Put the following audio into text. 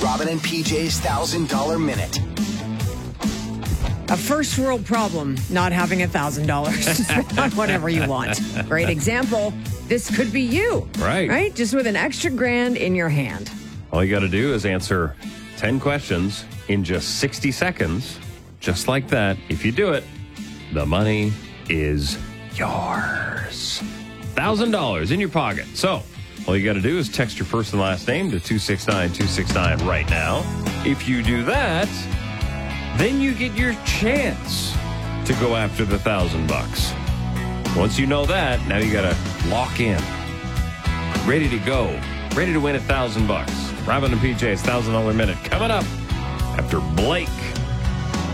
Robin and PJ's $1,000 Minute. A first world problem, not having $1,000 to spend on whatever you want. Great example. This could be you. Right. Just with an extra grand in your hand. All you got to do is answer 10 questions in just 60 seconds. Just like that. If you do it, the money is yours. $1,000 in your pocket. So, all you got to do is text your first and last name to 269-269 right now. If you do that, then you get your chance to go after the $1,000. Once you know that, now you got to lock in. Ready to go. Ready to win $1,000. Robin and PJ's $1,000 Minute coming up after Blake.